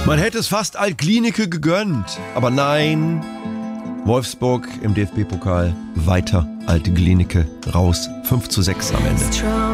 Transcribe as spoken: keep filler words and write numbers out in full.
Man hätte es fast Alt-Glienicke gegönnt, aber nein. Wolfsburg im D F B-Pokal weiter Alte Glienicke raus. fünf zu sechs am Ende.